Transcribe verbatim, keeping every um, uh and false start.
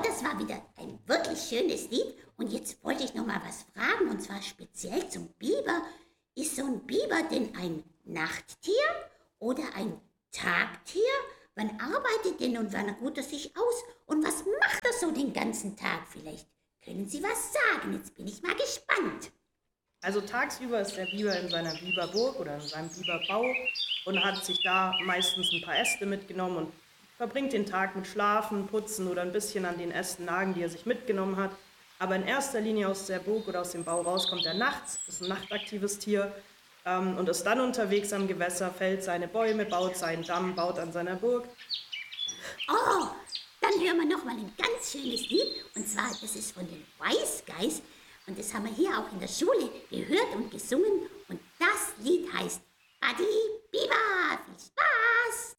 das war wieder ein wirklich schönes Lied. Und jetzt wollte ich noch mal was fragen, und zwar speziell zum Biber. Ist so ein Biber denn ein Nachttier oder ein Tagtier? Wann arbeitet denn und wann ruht er sich aus? Und was macht er so den ganzen Tag? Vielleicht können Sie was sagen. Jetzt bin ich mal gespannt. Also tagsüber ist der Biber in seiner Biberburg oder in seinem Biberbau und hat sich da meistens ein paar Äste mitgenommen und verbringt den Tag mit Schlafen, Putzen oder ein bisschen an den Ästen nagen, die er sich mitgenommen hat. Aber in erster Linie aus der Burg oder aus dem Bau raus kommt er nachts, ist ein nachtaktives Tier ähm, und ist dann unterwegs am Gewässer, fällt seine Bäume, baut seinen Damm, baut an seiner Burg. Oh, dann hören wir noch mal ein ganz schönes Lied. Und zwar, das ist von den Wise Guys. Und das haben wir hier auch in der Schule gehört und gesungen. Und das Lied heißt Buddy Biber. Viel Spaß!